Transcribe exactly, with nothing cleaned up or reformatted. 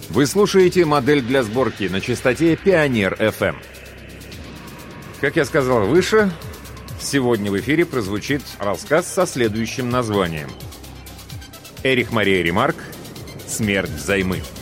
Вы слушаете «Модель для сборки» на частоте Пионер эф эм. Как я сказал выше, сегодня в эфире прозвучит рассказ со следующим названием. Эрих Мария Ремарк «Смерть взаймы».